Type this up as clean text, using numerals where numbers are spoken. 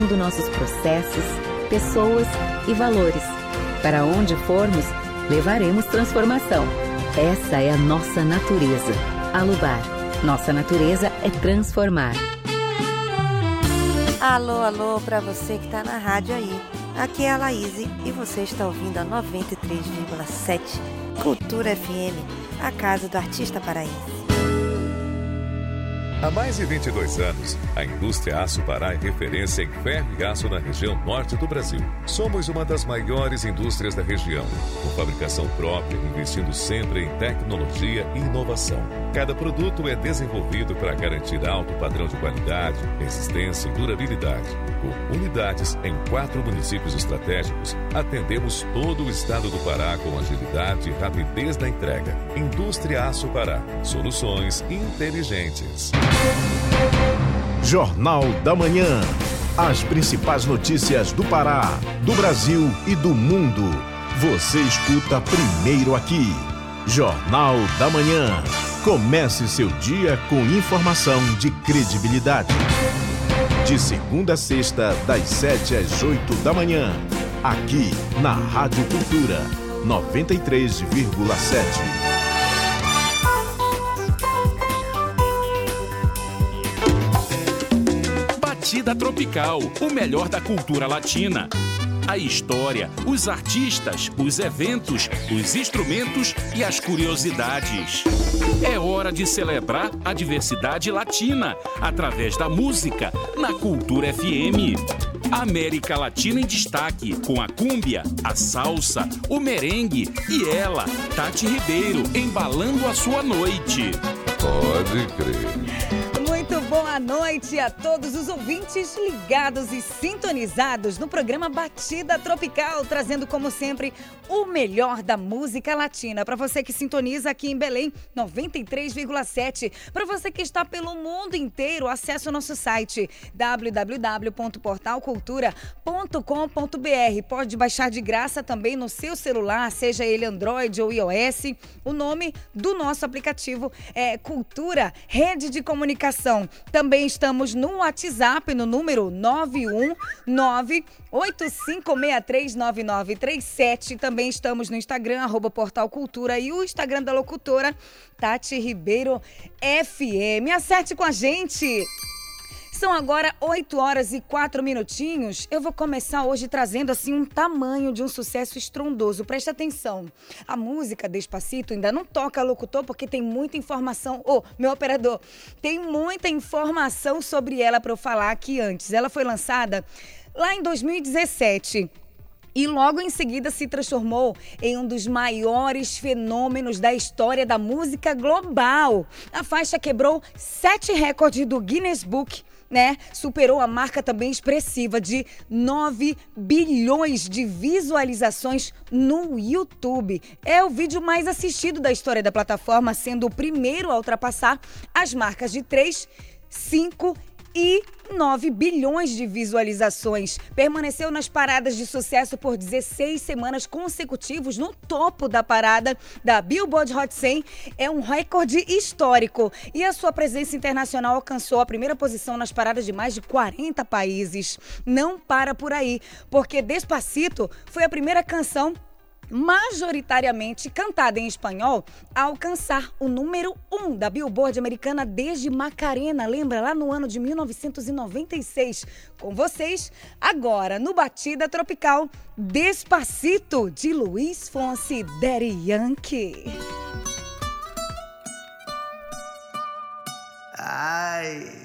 nossos processos, pessoas e valores. Para onde formos, levaremos transformação. Essa é a nossa natureza. Alubar. Nossa natureza é transformar. Alô, alô, pra você que tá na rádio aí. Aqui é a Laíse e você está ouvindo a 93,7 Cultura FM, a casa do artista paraense. Há mais de 22 anos, a indústria Aço Pará é referência em ferro e aço na região norte do Brasil. Somos uma das maiores indústrias da região, com fabricação própria, investindo sempre em tecnologia e inovação. Cada produto é desenvolvido para garantir alto padrão de qualidade, resistência e durabilidade. Com unidades em 4 municípios estratégicos, atendemos todo o estado do Pará com agilidade e rapidez na entrega. Indústria Aço Pará. Soluções inteligentes. Jornal da Manhã. As principais notícias do Pará, do Brasil e do mundo. Você escuta primeiro aqui. Jornal da Manhã. Comece seu dia com informação de credibilidade. De segunda a sexta, das 7 às 8 da manhã. Aqui na Rádio Cultura 93,7. Batida Tropical, o melhor da cultura latina. A história, os artistas, os eventos, os instrumentos e as curiosidades. É hora de celebrar a diversidade latina através da música na Cultura FM. América Latina em destaque, com a cúmbia, a salsa, o merengue e ela, Tati Ribeiro, embalando a sua noite. Pode crer. Muito boa noite a todos os ouvintes ligados e sintonizados no programa Batida Tropical, trazendo como sempre o melhor da música latina. Para você que sintoniza aqui em Belém, 93,7. Para você que está pelo mundo inteiro, acesse o nosso site www.portalcultura.com.br. Pode baixar de graça também no seu celular, seja ele Android ou iOS. O nome do nosso aplicativo é Cultura Rede de Comunicação. Também estamos no WhatsApp no número 919-8563-9937. Também estamos no Instagram, @Portal Cultura, e o Instagram da locutora, Tati Ribeiro FM. Acerte com a gente! São agora 8 horas e 4 minutinhos. Eu vou começar hoje trazendo assim um tamanho de um sucesso estrondoso. Presta atenção. A música Despacito ainda não toca locutor porque tem muita informação. Meu operador, tem muita informação sobre ela para eu falar aqui antes. Ela foi lançada lá em 2017. E logo em seguida se transformou em um dos maiores fenômenos da história da música global. A faixa quebrou 7 recordes do Guinness Book, né? Superou a marca também expressiva de 9 bilhões de visualizações no YouTube. É o vídeo mais assistido da história da plataforma, sendo o primeiro a ultrapassar as marcas de 3, 5 e 9 bilhões de visualizações. Permaneceu nas paradas de sucesso por 16 semanas consecutivas no topo da parada da Billboard Hot 100. É um recorde histórico. E a sua presença internacional alcançou a primeira posição nas paradas de mais de 40 países. Não para por aí, porque Despacito foi a primeira canção majoritariamente cantada em espanhol a alcançar o número 1 da Billboard americana desde Macarena, lembra? Lá no ano de 1996. Com vocês, agora no Batida Tropical, Despacito, de Luiz Fonsi e Daddy Yankee. Ai...